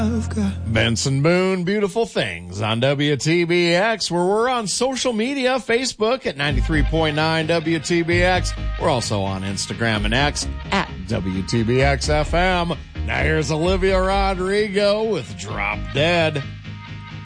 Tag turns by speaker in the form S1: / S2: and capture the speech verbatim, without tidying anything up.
S1: Benson Boone, Beautiful Things on W T B X, where we're on social media, Facebook at ninety-three point nine W T B X. We're also on Instagram and X at W T B X F M. Now here's Olivia Rodrigo with Drop Dead.